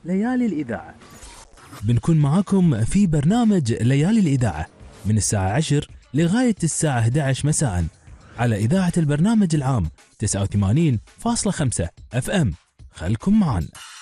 ليالي الإذاعة. بنكون معاكم في برنامج ليالي الإذاعة من الساعة 10 لغاية الساعة 11 مساء على إذاعة البرنامج العام 89.5 FM. خلكم معنا.